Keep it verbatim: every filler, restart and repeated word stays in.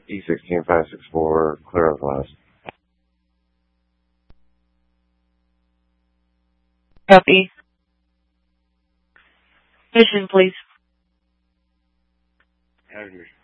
E sixteen five six four, clear of last. Copy. Mission, please. Have mission.